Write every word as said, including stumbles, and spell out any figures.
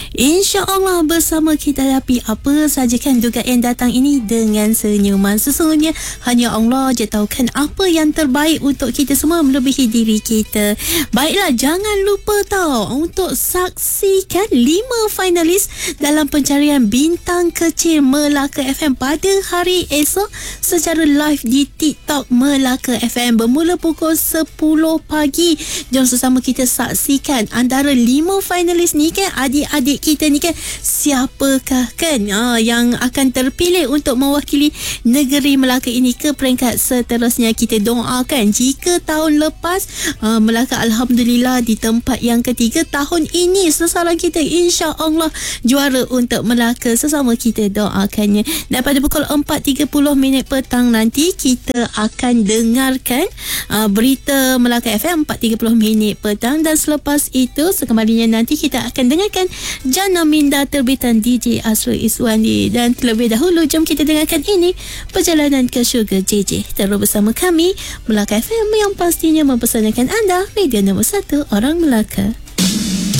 InsyaAllah bersama kita hadapi apa saja kan dugaan yang datang ini dengan senyuman. Sesungguhnya hanya Allah je tahu kan apa yang terbaik untuk kita semua melebihi diri kita. Baiklah, jangan lupa tahu untuk saksikan lima finalis dalam pencarian bintang kecil Melaka F M pada hari esok secara live di TikTok Melaka F M bermula pukul sepuluh pagi. Jom bersama kita saksikan antara lima finalis ni kan, adik-adik kita ni kan, siapakah kan ha, yang akan terpilih untuk mewakili negeri Melaka ini ke peringkat seterusnya. Kita doakan jika tahun lepas ha, Melaka Alhamdulillah di tempat yang ketiga, tahun ini sasaran kita insya-Allah juara untuk Melaka. Sesama kita doakannya. Dan pada pukul empat tiga puluh minit petang nanti kita akan dengarkan uh, berita Melaka F M empat tiga puluh minit petang, dan selepas itu sekembalinya nanti kita akan dengarkan Jana Minda terbitan D J Asrul Iswandi. Dan terlebih dahulu jom kita dengarkan ini Perjalanan ke Syurga J J. Terus bersama kami Melaka F M yang pastinya mempersanakan anda, media nombor satu orang Melaka.